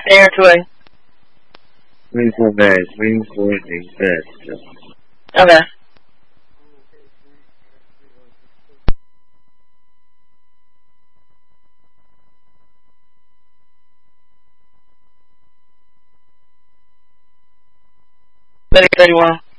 There to it. Waiting for that. Waiting for it to exist. Okay. Ready, 31.